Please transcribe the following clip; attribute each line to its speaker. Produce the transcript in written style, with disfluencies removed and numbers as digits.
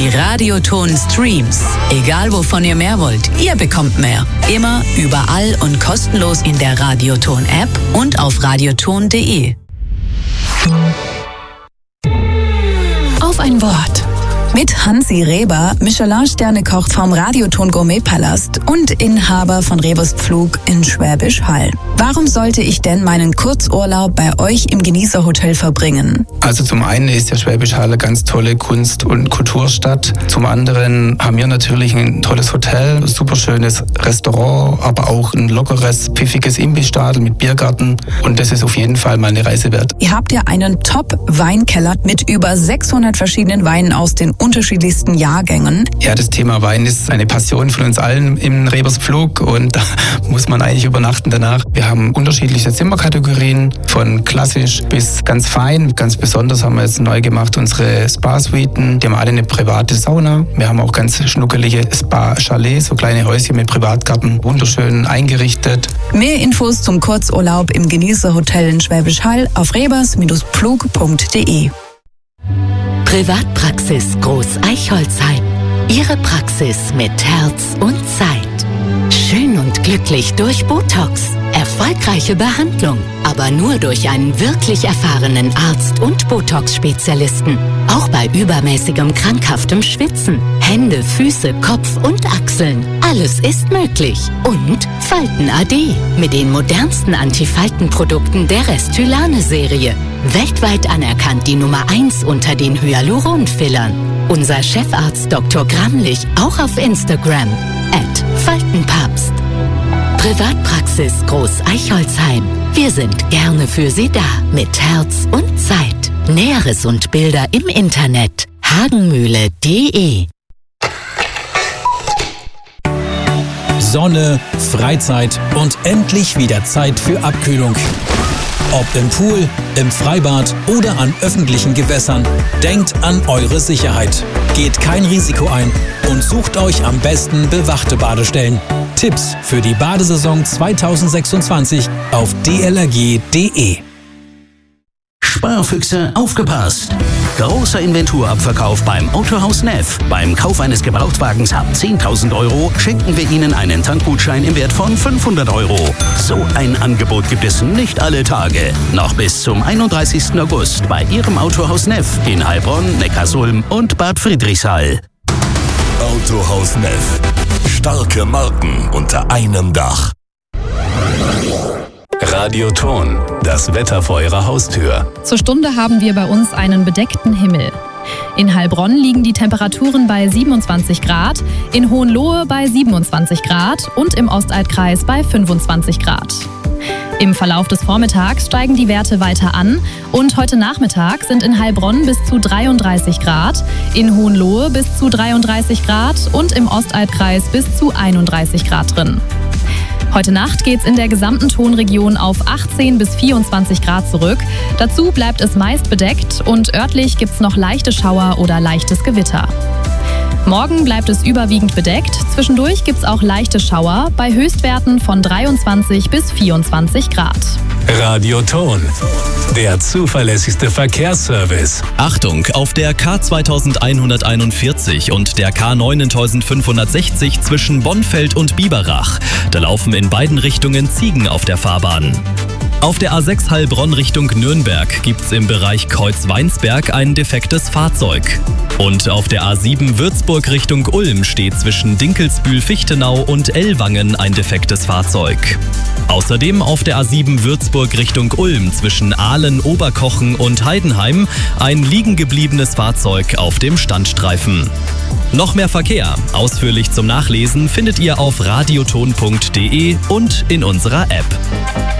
Speaker 1: Die Radioton-Streams. Egal wovon ihr mehr wollt, ihr bekommt mehr. Immer, überall und kostenlos in der Radioton-App und auf radioton.de.
Speaker 2: Auf ein Wort. Mit Hansi Reber, Michelin-Sterne-Koch vom Radioton Gourmet-Palast und Inhaber von Rebers Pflug in Schwäbisch Hall. Warum sollte ich denn meinen Kurzurlaub bei euch im Genießerhotel verbringen?
Speaker 3: Also zum einen ist ja Schwäbisch Hall eine ganz tolle Kunst- und Kulturstadt. Zum anderen haben wir natürlich ein tolles Hotel, ein super schönes Restaurant, aber auch ein lockeres, pfiffiges Imbissstadel mit Biergarten. Und das ist auf jeden Fall mal eine Reise wert.
Speaker 2: Ihr habt ja einen Top-Weinkeller mit über 600 verschiedenen Weinen aus den unterschiedlichsten Jahrgängen.
Speaker 3: Ja, das Thema Wein ist eine Passion von uns allen im Rebers Pflug und da muss man eigentlich übernachten danach. Wir haben unterschiedliche Zimmerkategorien, von klassisch bis ganz fein. Ganz besonders haben wir jetzt neu gemacht unsere Spa-Suiten. Die haben alle eine private Sauna. Wir haben auch ganz schnuckelige Spa-Chalets, so kleine Häuschen mit Privatgarten, wunderschön eingerichtet.
Speaker 2: Mehr Infos zum Kurzurlaub im Genießerhotel in Schwäbisch Hall auf rebers-pflug.de.
Speaker 4: Privatpraxis Groß-Eichholzheim. Ihre Praxis mit Herz und Zeit. Schön und glücklich durch Botox. Erfolgreiche Behandlung, aber nur durch einen wirklich erfahrenen Arzt und Botox-Spezialisten. Auch bei übermäßigem krankhaftem Schwitzen. Hände, Füße, Kopf und Achseln. Alles ist möglich. Und Falten AD mit den modernsten Antifaltenprodukten der Restylane-Serie. Weltweit anerkannt die Nummer 1 unter den Hyaluron-Fillern. Unser Chefarzt Dr. Gramlich auch auf Instagram @Faltenpapst. Privatpraxis Groß-Eichholzheim. Wir sind gerne für Sie da mit Herz und Zeit. Näheres und Bilder im Internet hagenmühle.de.
Speaker 5: Sonne, Freizeit und endlich wieder Zeit für Abkühlung. Ob im Pool, im Freibad oder an öffentlichen Gewässern, denkt an eure Sicherheit. Geht kein Risiko ein und sucht euch am besten bewachte Badestellen. Tipps für die Badesaison 2026 auf dlrg.de.
Speaker 6: Sparfüchse, aufgepasst! Großer Inventurabverkauf beim Autohaus Neff. Beim Kauf eines Gebrauchtwagens ab 10.000 € schenken wir Ihnen einen Tankgutschein im Wert von 500 €. So ein Angebot gibt es nicht alle Tage. Noch bis zum 31. August bei Ihrem Autohaus Neff in Heilbronn, Neckarsulm und Bad Friedrichshall.
Speaker 7: Autohaus Neff. Starke Marken unter einem Dach. Radioton, das Wetter vor Ihrer Haustür.
Speaker 8: Zur Stunde haben wir bei uns einen bedeckten Himmel. In Heilbronn liegen die Temperaturen bei 27 Grad, in Hohenlohe bei 27 Grad und im Ostalbkreis bei 25 Grad. Im Verlauf des Vormittags steigen die Werte weiter an und heute Nachmittag sind in Heilbronn bis zu 33 Grad, in Hohenlohe bis zu 33 Grad und im Ostalbkreis bis zu 31 Grad drin. Heute Nacht geht's in der gesamten Tonregion auf 18 bis 24 Grad zurück. Dazu bleibt es meist bedeckt und örtlich gibt's noch leichte Schauer oder leichtes Gewitter. Morgen bleibt es überwiegend bedeckt. Zwischendurch gibt's auch leichte Schauer bei Höchstwerten von 23 bis 24 Grad.
Speaker 7: Radioton, der zuverlässigste Verkehrsservice.
Speaker 9: Achtung, auf der K2141 und der K9560 zwischen Bonnfeld und Biberach. Da laufen in beiden Richtungen Ziegen auf der Fahrbahn. Auf der A6 Heilbronn Richtung Nürnberg gibt's im Bereich Kreuz-Weinsberg ein defektes Fahrzeug. Und auf der A7 Würzburg Richtung Ulm steht zwischen Dinkelsbühl-Fichtenau und Ellwangen ein defektes Fahrzeug. Außerdem auf der A7 Würzburg Richtung Ulm zwischen Ahlen, Oberkochen und Heidenheim ein liegen gebliebenes Fahrzeug auf dem Standstreifen. Noch mehr Verkehr, ausführlich zum Nachlesen, findet ihr auf radioton.de und in unserer App.